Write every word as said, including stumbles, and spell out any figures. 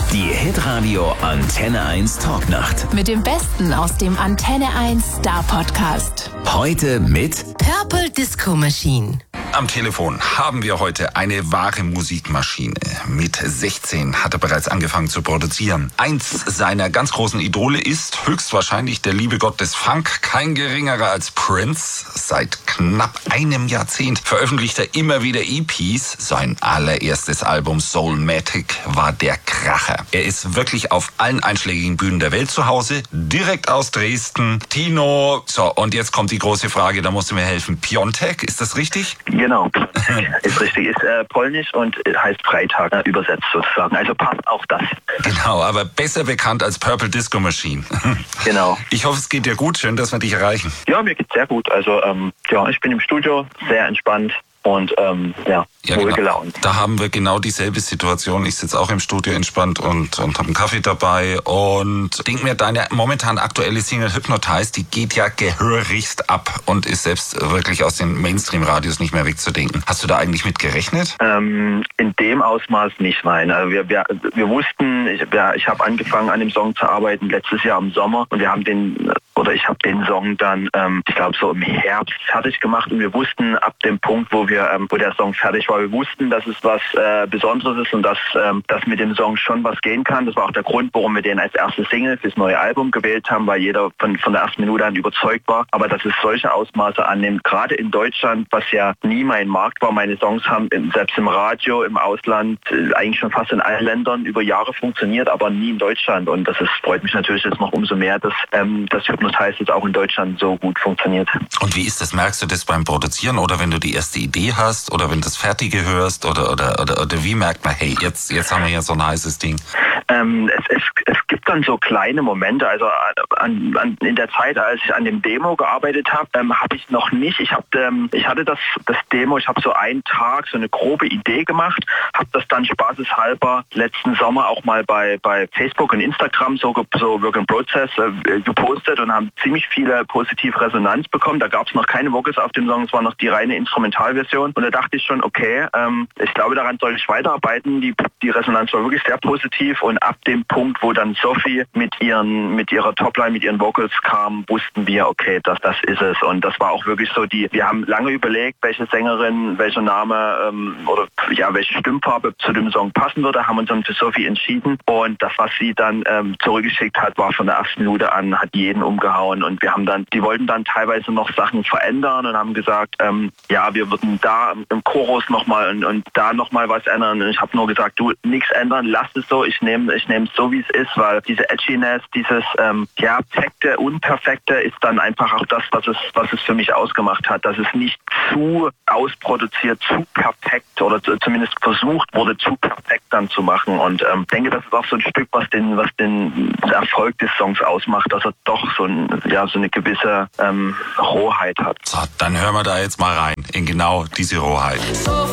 Die Hitradio Antenne eins Talknacht. Mit dem Besten aus dem Antenne eins Star Podcast. Heute mit Purple Disco Machine. Am Telefon haben wir heute eine wahre Musikmaschine. Mit sechzehn hat er bereits angefangen zu produzieren. Eins seiner ganz großen Idole ist höchstwahrscheinlich der liebe Gott des Funk, kein geringerer als Prince. Seit knapp einem Jahrzehnt veröffentlicht er immer wieder E Ps. Sein allererstes Album Soulmatic war der Kracher. Er ist wirklich auf allen einschlägigen Bühnen der Welt zu Hause, direkt aus Dresden. Tino, so, und jetzt kommt die große Frage, da musst du mir helfen. Piontek, ist das richtig? Genau, ist richtig. Ist äh, polnisch und heißt Freitag äh, übersetzt sozusagen. Also passt auch das. Genau, aber besser bekannt als Purple Disco Machine. Genau. Ich hoffe, es geht dir gut. Schön, dass wir dich erreichen. Ja, mir geht's sehr gut. Also ähm, ja, ich bin im Studio, sehr entspannt. Und ähm, ja, ja wohl genau. gelaunt. Da haben wir genau dieselbe Situation. Ich sitze auch im Studio entspannt und, und habe einen Kaffee dabei. Und denk mir, deine momentan aktuelle Single Hypnotize, die geht ja gehörigst ab und ist selbst wirklich aus den Mainstream-Radios nicht mehr wegzudenken. Hast du da eigentlich mit gerechnet? Ähm, in dem Ausmaß nicht, nein. Also wir, wir, wir wussten, ich, ja, ich habe angefangen an dem Song zu arbeiten letztes Jahr im Sommer und wir haben den, oder ich habe den Song dann, ähm, ich glaube so im Herbst fertig gemacht und wir wussten ab dem Punkt, wo wir, ähm, wo der Song fertig war, wir wussten, dass es was äh, Besonderes ist und dass, ähm, dass mit dem Song schon was gehen kann. Das war auch der Grund, warum wir den als erste Single fürs neue Album gewählt haben, weil jeder von, von der ersten Minute an überzeugt war. Aber dass es solche Ausmaße annimmt, gerade in Deutschland, was ja nie mein Markt war. Meine Songs haben selbst im Radio, im Ausland, äh, eigentlich schon fast in allen Ländern über Jahre funktioniert, aber nie in Deutschland. Und das ist, freut mich natürlich jetzt noch umso mehr, dass ähm, das Hypnotize jetzt auch in Deutschland so gut funktioniert. Und wie ist das? Merkst du das beim Produzieren oder wenn du die erste Idee hast oder wenn du das Fertige hörst oder, oder, oder, oder wie merkt man, hey, jetzt, jetzt haben wir ja so ein heißes Ding? Ähm, es, es, es gibt dann so kleine Momente, also an, an, in der Zeit, als ich an dem Demo gearbeitet habe, ähm, habe ich noch nicht, ich, hab, ähm, ich hatte das, das Demo, ich habe so einen Tag so eine grobe Idee gemacht, habe das dann spaßeshalber letzten Sommer auch mal bei, bei Facebook und Instagram so, so Work in Process äh, gepostet und haben ziemlich viele positive Resonanz bekommen. Da gab es noch keine Vocals auf dem Song, es war noch die reine Instrumentalversion und da dachte ich schon, okay, ähm, ich glaube, daran soll ich weiterarbeiten. Die, die Resonanz war wirklich sehr positiv und ab dem Punkt, wo dann Sophie mit ihren, mit ihrer Topline, mit ihren Vocals kam, wussten wir, okay, das, das ist es. Und das war auch wirklich so die, wir haben lange überlegt, welche Sängerin, welcher Name ähm, oder ja, welche Stimmfarbe zu dem Song passen würde, haben uns dann für Sophie entschieden. Und das, was sie dann ähm, zurückgeschickt hat, war von der ersten Minute an, hat jeden umgehauen. Und wir haben dann, die wollten dann teilweise noch Sachen verändern und haben gesagt, ähm, ja, wir würden da im Chorus nochmal und, und da nochmal was ändern. Und ich habe nur gesagt, du, nichts ändern, lass es so, ich nehme ich nehme es so, wie es ist, weil diese Edginess, dieses ähm, ja, perfekte, unperfekte ist dann einfach auch das, was es, was es für mich ausgemacht hat, dass es nicht zu ausproduziert, zu perfekt oder zu, zumindest versucht wurde, zu perfekt dann zu machen. Und ähm, denke, das ist auch so ein Stück, was den, was den Erfolg des Songs ausmacht, dass er doch so, ein, ja, so eine gewisse ähm, Rohheit hat. So, dann hören wir da jetzt mal rein in genau diese Rohheit.